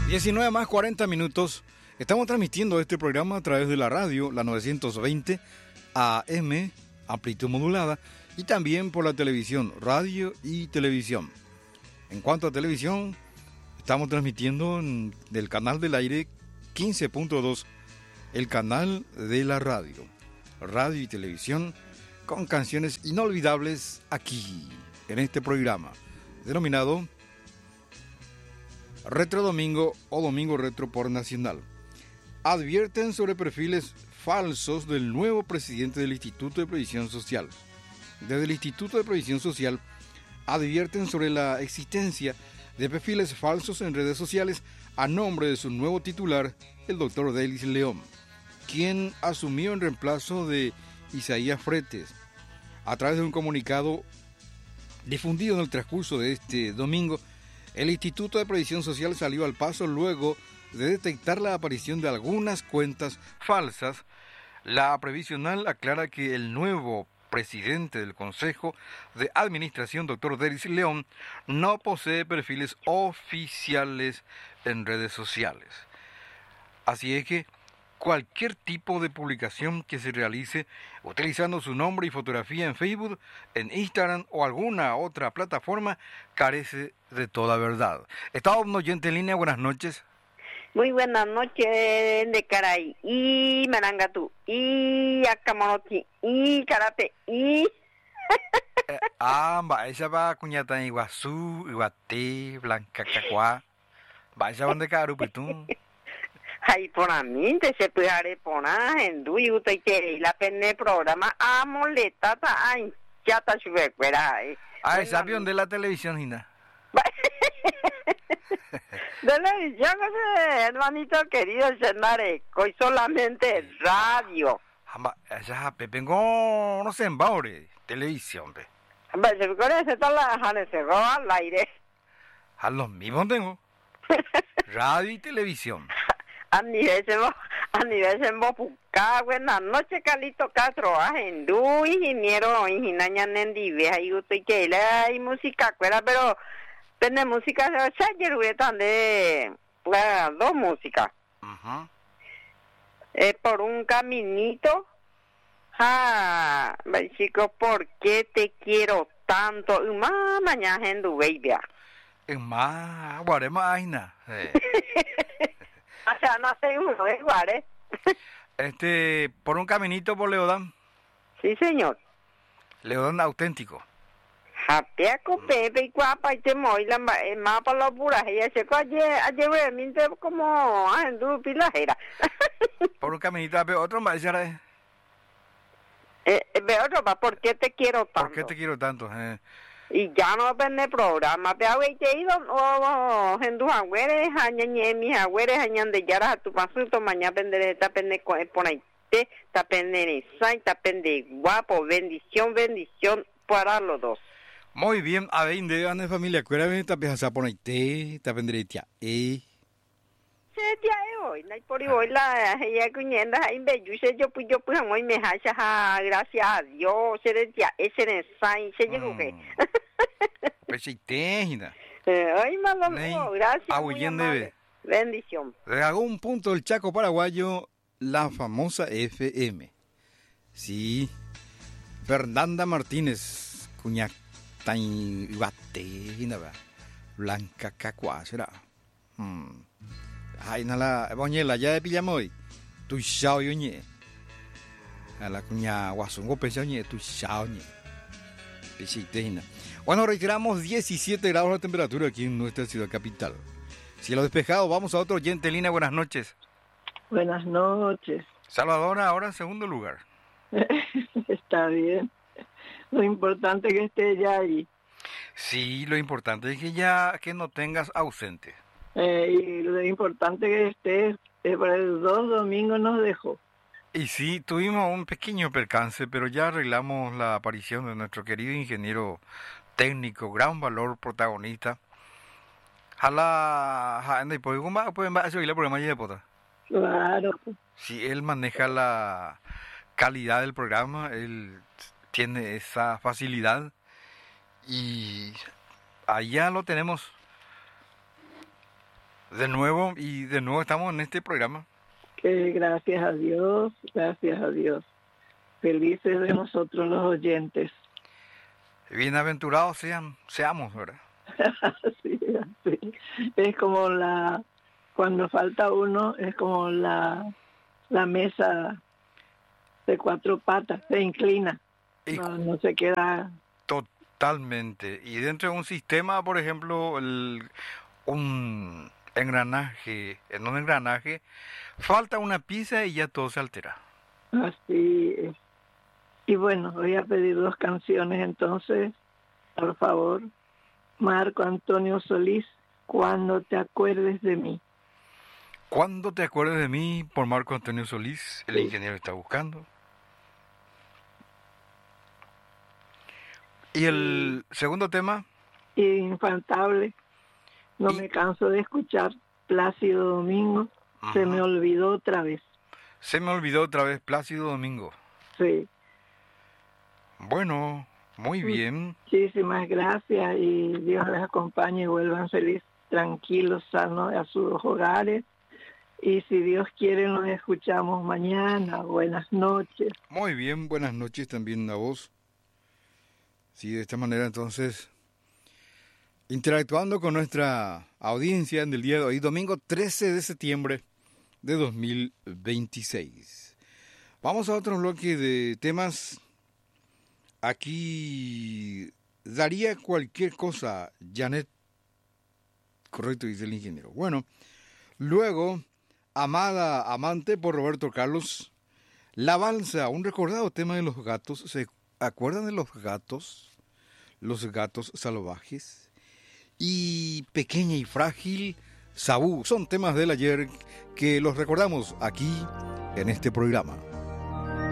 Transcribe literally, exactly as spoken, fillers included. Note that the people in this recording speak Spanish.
diecinueve más cuarenta minutos. Estamos transmitiendo este programa a través de la radio, la novecientos veinte A M, amplitud modulada, y también por la televisión, radio y televisión. En cuanto a televisión, estamos transmitiendo en, del canal del aire quince punto dos, el canal de la radio, radio y televisión, con canciones inolvidables aquí, en este programa, denominado Retro Domingo o Domingo Retro por Nacional. Advierten sobre perfiles falsos del nuevo presidente del Instituto de Previsión Social. Desde el Instituto de Previsión Social advierten sobre la existencia de perfiles falsos en redes sociales a nombre de su nuevo titular, el doctor Delis León, quien asumió en reemplazo de Isaías Fretes. A través de un comunicado difundido en el transcurso de este domingo, el Instituto de Previsión Social salió al paso luego de detectar la aparición de algunas cuentas falsas. La previsional aclara que el nuevo presidente del Consejo de Administración, doctor Delis León, no posee perfiles oficiales en redes sociales. Así es que cualquier tipo de publicación que se realice utilizando su nombre y fotografía en Facebook, en Instagram o alguna otra plataforma carece de toda verdad. Está un oyente en línea, buenas noches. Muy buenas noches, de Caray, y Marangatu, y Akamonoti, y Karate, y... eh, ah, va, esa va cuñata en Iguazú, Iguaté, Blanca Cacuá. Va, esa van de Carupetún. Ay, por a mí, te se puede arepona, en Dui, Uto, y la pene programa, amoleta, ay, ya está su recuerda. Ah, esa avión de la televisión, Gina. Televisión, hermanito querido, Senareco, y solamente radio. Esa Pepe, no sé, en Baure, televisión, ve. Se me conoce, se está la jane, se roba al aire. A los mismos tengo. Radio y televisión. A nivel se mo, a nivel se mo, puca, buenas noches, Carlito Castro, ajendu, ingeniero, ingeniera Nendive, ahí usted que la hay música, cuera, pero... Tiene música, se ayer de bueno, dos músicas. Uh-huh. Eh, por un caminito. Ah, chico, ¿por qué te quiero tanto? Más mañana en tu baby. Más, guarema aina. O sea, no sé uno, es guare. Este, por un caminito por Leodán. Sí, señor. Leodán auténtico. Hapea con Pepe y guapa y te moy la mapa la pura ella se coge ayer realmente como andu pilajera. Por un caminito veo otro más ya eh veo otro más, ¿por qué te quiero tanto? ¿Por qué te quiero tanto? Eh. Y ya no vende programa, pero hoy te ido o en tus agüeres, añañe mis agüeres, añande ya a tu paso, mañana vender esta pende con por ahí te tapende sai tapende guapo, bendición, bendición para los dos. Muy bien, a ver, de familia, cuérdame, te empiezas a poner té, te vendré tía, eh. Sí, tía, hoy, no hay por hoy la, ella cuñenda, ahí me yo sé, yo pues, yo pues, hoy me hacha, gracias a Dios, se decía, ese es el se llegó que. Pues sí, té, Gina. Ay, malo, no, gracias. Muy bendición. De algún punto del Chaco paraguayo, la famosa F M. Sí, Fernanda Martínez, cuñac. Tan Iguaté, Blanca Cacuá, será. Hmm. Ay, nala, boñela, ya de pillamoy. Tu chao yoñe. A la cuña guasungo pesoñe, tu chao ñe. Pichitena. Bueno, reiteramos diecisiete grados de temperatura aquí en nuestra ciudad capital. Cielo despejado, vamos a otro oyente, Lina, buenas noches. Buenas noches. Salvador, ahora en segundo lugar. Está bien. Lo importante es que esté ya ahí. Sí, lo importante es que ya que no tengas ausente. Eh, y lo importante es que estés, eh, para el dos domingos nos dejó. Y sí, tuvimos un pequeño percance, pero ya arreglamos la aparición de nuestro querido ingeniero técnico, gran valor protagonista. Jala, anda y pues, ¿cómo pueden hacer el programa de pota? Claro. Sí, él maneja la calidad del programa, él tiene esa facilidad y allá lo tenemos. De nuevo, y de nuevo estamos en este programa. Que gracias a Dios, gracias a Dios. Felices de nosotros los oyentes. Bienaventurados sean, seamos, ¿verdad? Sí, sí. Es como la, cuando falta uno, es como la, la mesa de cuatro patas, se inclina, Y no, no se queda. Totalmente. Y dentro de un sistema, por ejemplo, el, un engranaje, en un engranaje, falta una pieza y ya todo se altera. Así es. Y bueno, voy a pedir dos canciones entonces, por favor. Marco Antonio Solís, Cuando te acuerdes de mí. Cuando te acuerdes de mí, por Marco Antonio Solís, el Sí. ingeniero está buscando. Y el segundo tema, Infaltable, no Y- me canso de escuchar, Plácido Domingo, se Ujú. me olvidó otra vez. se me olvidó otra vez, Plácido Domingo. Sí, Bueno, muy bien. muchísimas gracias y Dios les acompañe y vuelvan felices, tranquilos, sanos a sus hogares. Y si Dios quiere nos escuchamos mañana. Buenas noches. Muy bien, buenas noches también a vos. Sí, de esta manera entonces, interactuando con nuestra audiencia en el día de hoy, domingo trece de septiembre de dos mil veintiséis. Vamos a otro bloque de temas. Aquí daría cualquier cosa, Janet. Correcto, dice el ingeniero. Bueno, luego, Amada Amante por Roberto Carlos. La Balsa, un recordado tema de los gatos. ¿Se acuerdan de los gatos? Los gatos salvajes. Y Pequeña y Frágil, Sabú. Son temas del ayer que los recordamos aquí en este programa.